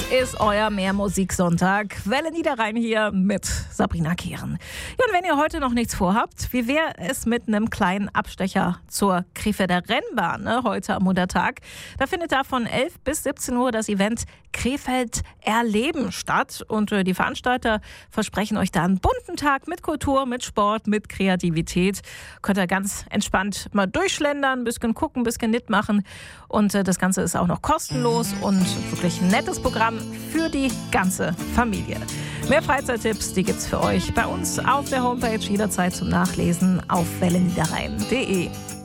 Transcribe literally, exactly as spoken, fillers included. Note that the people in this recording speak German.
ist euer Mehrmusiksonntag. Welle Niederrhein hier mit Sabrina Kehren. Ja, und wenn ihr heute noch nichts vorhabt, wie wäre es mit einem kleinen Abstecher zur Krefelder Rennbahn, ne? Heute am Muttertag. Da findet da von elf bis siebzehn Uhr das Event Krefeld Erleben statt. Und äh, die Veranstalter versprechen euch da einen bunten Tag mit Kultur, mit Sport, mit Kreativität. Könnt ihr ganz entspannt mal durchschlendern, ein bisschen gucken, ein bisschen mitmachen. Und äh, das Ganze ist auch noch kostenlos und wirklich ein nettes Programm für die ganze Familie. Mehr Freizeittipps, die gibt's für euch bei uns auf der Homepage jederzeit zum Nachlesen auf welle niederrhein punkt de.